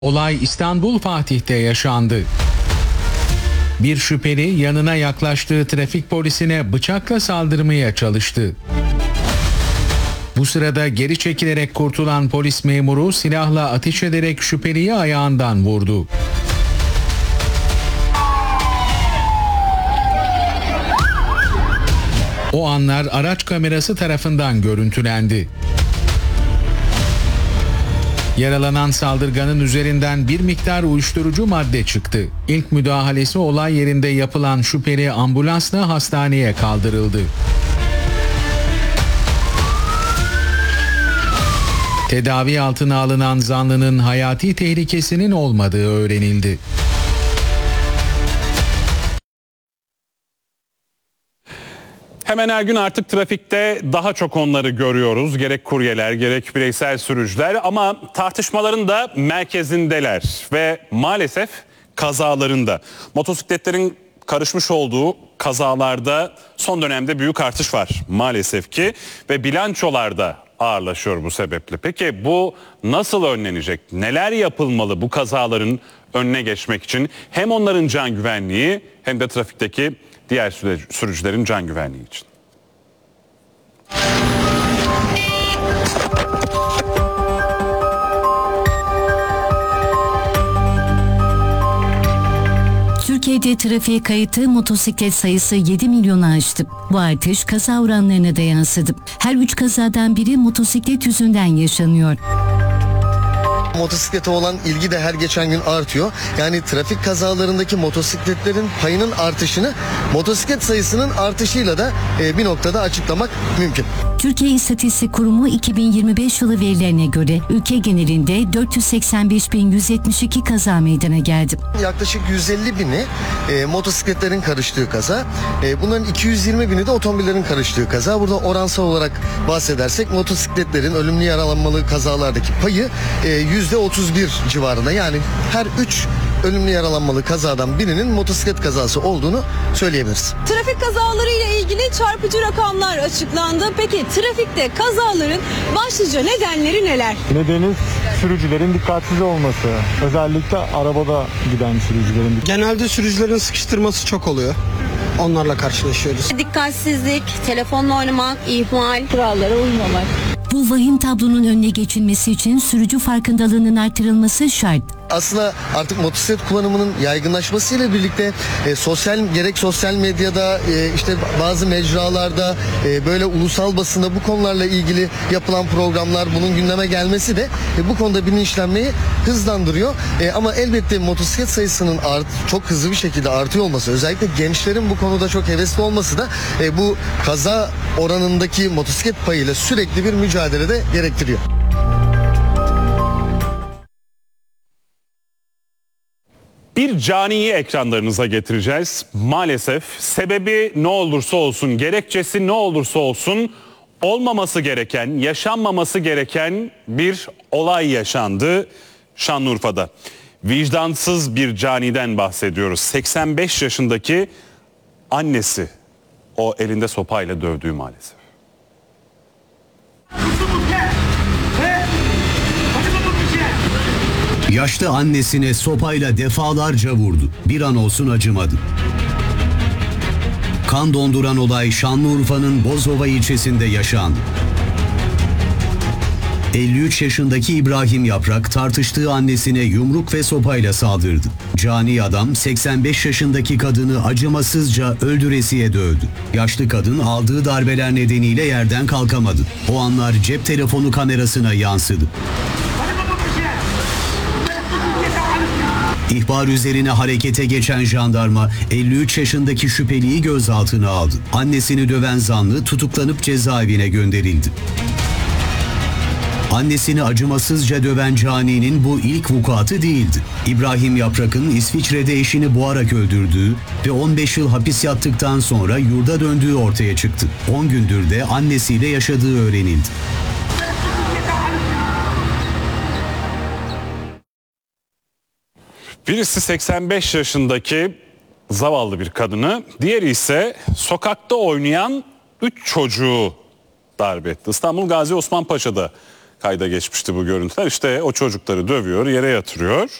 Olay İstanbul Fatih'te yaşandı. Bir şüpheli yanına yaklaştığı trafik polisine bıçakla saldırmaya çalıştı. Bu sırada geri çekilerek kurtulan polis memuru silahla ateş ederek şüpheliyi ayağından vurdu. O anlar araç kamerası tarafından görüntülendi. Yaralanan saldırganın üzerinden bir miktar uyuşturucu madde çıktı. İlk müdahalesi olay yerinde yapılan şüpheli ambulansla hastaneye kaldırıldı. Tedavi altına alınan zanlının hayati tehlikesinin olmadığı öğrenildi. Hemen her gün artık trafikte daha çok onları görüyoruz. Gerek kuryeler, gerek bireysel sürücüler, ama tartışmaların da merkezindeler ve maalesef kazalarında. Motosikletlerin karışmış olduğu kazalarda son dönemde büyük artış var maalesef ki ve bilançolarda ağırlaşıyor bu sebeple. Peki bu nasıl önlenecek? Neler yapılmalı bu kazaların önüne geçmek için? Hem onların can güvenliği hem de trafikteki diğer sürücülerin can güvenliği için. Türkiye'de trafiğe kayıtlı motosiklet sayısı 7 milyonu aştı. Bu artış kaza oranlarına da yansıdı. Her 3 kazadan biri motosiklet yüzünden yaşanıyor. Motosiklete olan ilgi de her geçen gün artıyor. Yani trafik kazalarındaki motosikletlerin payının artışını motosiklet sayısının artışıyla da bir noktada açıklamak mümkün. Türkiye İstatistik Kurumu 2025 yılı verilerine göre ülke genelinde 485.172 kaza meydana geldi. Yaklaşık 150 bini motosikletlerin karıştığı kaza, bunların 220 bini de otomobillerin karıştığı kaza. Burada oransal olarak bahsedersek motosikletlerin ölümlü yaralanmalı kazalardaki payı %31 civarında, yani her 3 ölümlü yaralanmalı kazadan birinin motosiklet kazası olduğunu söyleyebiliriz. Trafik kazaları ile ilgili çarpıcı rakamlar açıklandı. Peki trafikte kazaların başlıca nedenleri neler? Nedeni sürücülerin dikkatsiz olması. Özellikle arabada giden sürücülerin. Genelde sürücülerin sıkıştırması çok oluyor. Onlarla karşılaşıyoruz. Dikkatsizlik, telefonla oynamak, ihmal, kurallara uymamak. Bu vahim tablonun önüne geçilmesi için sürücü farkındalığının artırılması şart. Aslında artık motosiklet kullanımının yaygınlaşmasıyla birlikte gerek sosyal medyada, işte bazı mecralarda, böyle ulusal basında bu konularla ilgili yapılan programlar, bunun gündeme gelmesi de bu konuda bilinçlenmeyi hızlandırıyor. Ama elbette motosiklet sayısının çok hızlı bir şekilde artıyor olması, özellikle gençlerin bu konuda çok hevesli olması da bu kaza oranındaki motosiklet payıyla sürekli bir mücadele de gerektiriyor. Bir caniyi ekranlarınıza getireceğiz. Maalesef sebebi ne olursa olsun, gerekçesi ne olursa olsun olmaması gereken, yaşanmaması gereken bir olay yaşandı Şanlıurfa'da. Vicdansız bir caniden bahsediyoruz. 85 yaşındaki annesi o elinde sopayla dövdüğü maalesef. Yaşlı annesine sopayla defalarca vurdu. Bir an olsun acımadı. Kan donduran olay Şanlıurfa'nın Bozova ilçesinde yaşandı. 53 yaşındaki İbrahim Yaprak tartıştığı annesine yumruk ve sopayla saldırdı. Cani adam 85 yaşındaki kadını acımasızca öldüresiye dövdü. Yaşlı kadın aldığı darbeler nedeniyle yerden kalkamadı. O anlar cep telefonu kamerasına yansıdı. İhbar üzerine harekete geçen jandarma 53 yaşındaki şüpheliyi gözaltına aldı. Annesini döven zanlı tutuklanıp cezaevine gönderildi. Annesini acımasızca döven caninin bu ilk vukuatı değildi. İbrahim Yaprak'ın İsviçre'de eşini boğarak öldürdüğü ve 15 yıl hapis yattıktan sonra yurda döndüğü ortaya çıktı. 10 gündür de annesiyle yaşadığı öğrenildi. Birisi 85 yaşındaki zavallı bir kadını, diğeri ise sokakta oynayan 3 çocuğu darp etti. İstanbul Gazi Osman Paşa'da kayda geçmişti bu görüntüler. İşte o çocukları dövüyor, yere yatırıyor.